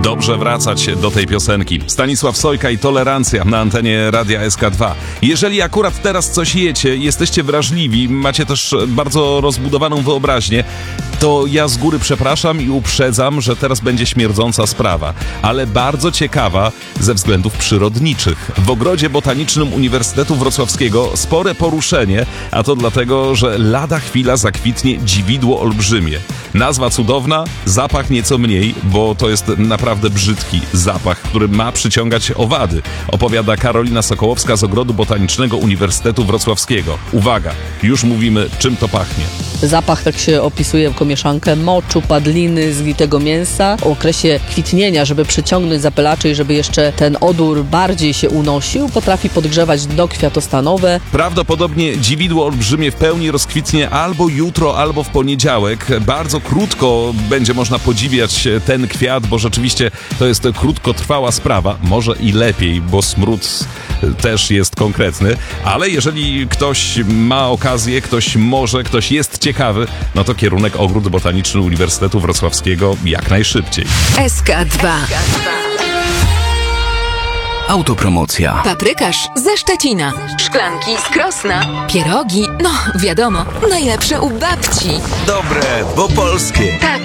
Dobrze wracać do tej piosenki. Stanisław Sojka i Tolerancja na antenie Radia SK2. Jeżeli akurat teraz coś jecie, jesteście wrażliwi, macie też bardzo rozbudowaną wyobraźnię, to ja z góry przepraszam i uprzedzam, że teraz będzie śmierdząca sprawa, ale bardzo ciekawa ze względów przyrodniczych. W Ogrodzie Botanicznym Uniwersytetu Wrocławskiego spore poruszenie, a to dlatego, że lada chwila zakwitnie dziwidło olbrzymie. Nazwa cudowna, zapach nieco mniej, bo to jest naprawdę brzydki zapach, który ma przyciągać owady, opowiada Karolina Sokołowska z Ogrodu Botanicznego Uniwersytetu Wrocławskiego. Uwaga, już mówimy, czym to pachnie. Zapach tak się opisuje jako mieszankę moczu, padliny, zgnitego mięsa. O okresie kwitnienia, żeby przyciągnąć zapylaczy i żeby jeszcze ten odór bardziej się unosił, potrafi podgrzewać do kwiatostanowe. Prawdopodobnie dziwidło olbrzymie w pełni rozkwitnie albo jutro, albo w poniedziałek. Bardzo krótko będzie można podziwiać ten kwiat, bo rzeczywiście to jest krótkotrwała sprawa. Może i lepiej, bo smród też jest konkretny, ale jeżeli ktoś ma okazję, ktoś jest ciekawy, no to kierunek Ogród Botaniczny Uniwersytetu Wrocławskiego jak najszybciej. SK2. Autopromocja. Paprykarz ze Szczecina. Szklanki z Krosna. Pierogi, no wiadomo, najlepsze u babci. Dobre, bo polskie. Tak,